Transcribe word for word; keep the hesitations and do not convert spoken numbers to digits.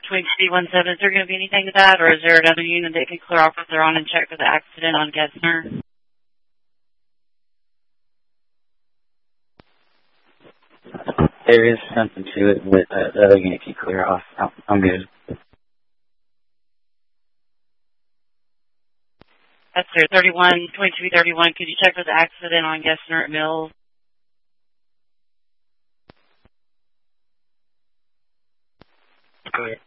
twenty-two one seven, is there going to be anything to that, or is there another unit that can clear off if they're on and check for the accident on Gessner? There is something to it, but uh, the other unit can clear off. I'm, I'm good. That's clear. thirty-one, twenty-two thirty-one, could you check for the accident on Gessner at Mills? Go ahead.